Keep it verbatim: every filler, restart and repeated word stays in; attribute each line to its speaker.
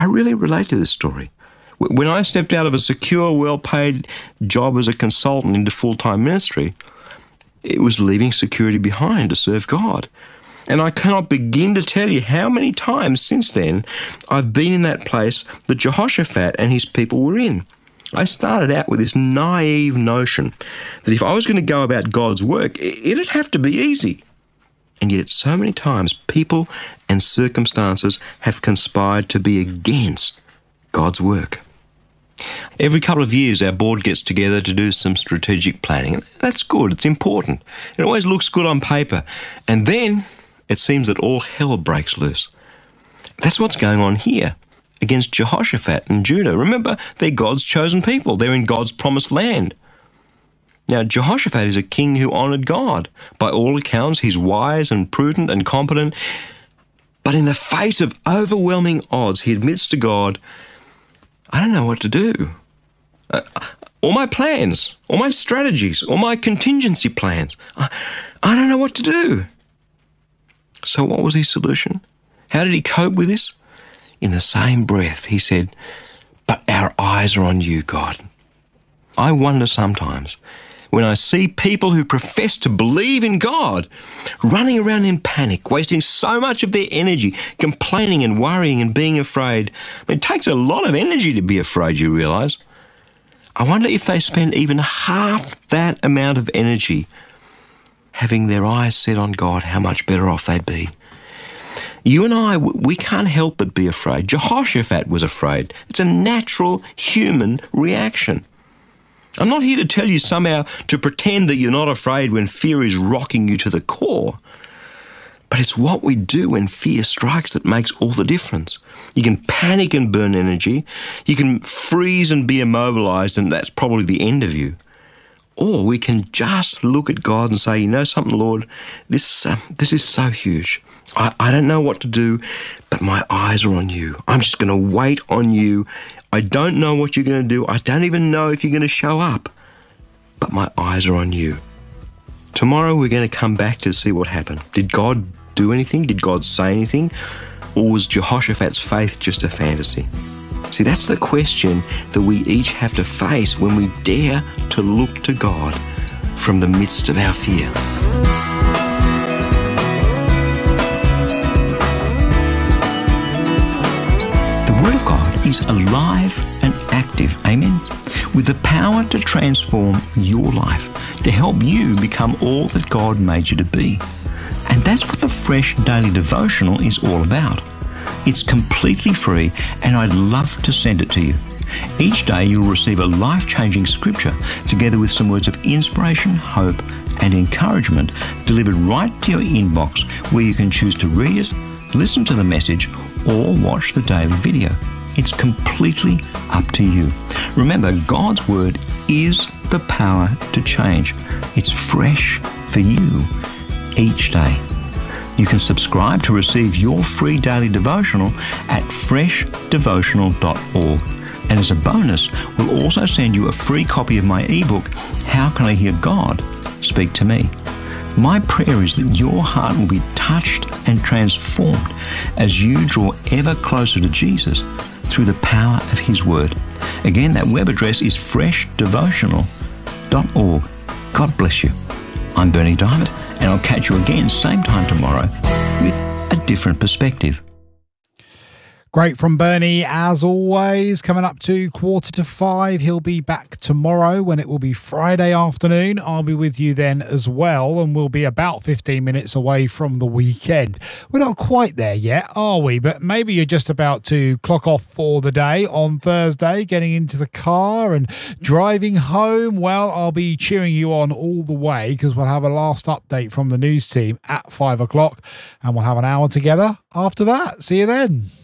Speaker 1: I really relate to this story. When I stepped out of a secure, well-paid job as a consultant into full-time ministry, it was leaving security behind to serve God. And I cannot begin to tell you how many times since then I've been in that place that Jehoshaphat and his people were in. I started out with this naive notion that if I was going to go about God's work, it'd have to be easy. And yet so many times people and circumstances have conspired to be against God's work. Every couple of years our board gets together to do some strategic planning. That's good, it's important. It always looks good on paper. And then it seems that all hell breaks loose. That's what's going on here against Jehoshaphat and Judah. Remember, they're God's chosen people. They're in God's promised land. Now, Jehoshaphat is a king who honoured God. By all accounts, he's wise and prudent and competent. But in the face of overwhelming odds, he admits to God, I don't know what to do. Uh, all my plans, all my strategies, all my contingency plans, I, I don't know what to do. So what was his solution? How did he cope with this? In the same breath, he said, but our eyes are on you, God. I wonder sometimes when I see people who profess to believe in God running around in panic, wasting so much of their energy, complaining and worrying and being afraid. I mean, it takes a lot of energy to be afraid, you realise. I wonder if they spend even half that amount of energy having their eyes set on God, how much better off they'd be. You and I, we can't help but be afraid. Jehoshaphat was afraid. It's a natural human reaction. I'm not here to tell you somehow to pretend that you're not afraid when fear is rocking you to the core. But it's what we do when fear strikes that makes all the difference. You can panic and burn energy. You can freeze and be immobilized, and that's probably the end of you. Or we can just look at God and say, you know something, Lord, this uh, this is so huge. I, I don't know what to do, but my eyes are on you. I'm just going to wait on you. I don't know what you're going to do. I don't even know if you're going to show up, but my eyes are on you. Tomorrow we're going to come back to see what happened. Did God do anything? Did God say anything? Or was Jehoshaphat's faith just a fantasy? See, that's the question that we each have to face when we dare to look to God from the midst of our fear. The Word of God is alive and active, amen, with the power to transform your life, to help you become all that God made you to be. And that's what the Fresh Daily Devotional is all about. It's completely free, and I'd love to send it to you. Each day you'll receive a life-changing scripture together with some words of inspiration, hope, and encouragement delivered right to your inbox, where you can choose to read it, listen to the message, or watch the daily video. It's completely up to you. Remember, God's Word is the power to change. It's fresh for you each day. You can subscribe to receive your free daily devotional at fresh devotional dot org. And as a bonus, we'll also send you a free copy of my ebook, How Can I Hear God Speak to Me? My prayer is that your heart will be touched and transformed as you draw ever closer to Jesus through the power of His Word. Again, that web address is fresh devotional dot org. God bless you. I'm Berni Dymet, and I'll catch you again same time tomorrow with a different perspective.
Speaker 2: Great from Berni, as always. Coming up to quarter to five. He'll be back tomorrow when it will be Friday afternoon. I'll be with you then as well, and we'll be about fifteen minutes away from the weekend. We're not quite there yet, are we? But maybe you're just about to clock off for the day on Thursday, getting into the car and driving home. Well, I'll be cheering you on all the way, because we'll have a last update from the news team at five o'clock, and we'll have an hour together after that. See you then.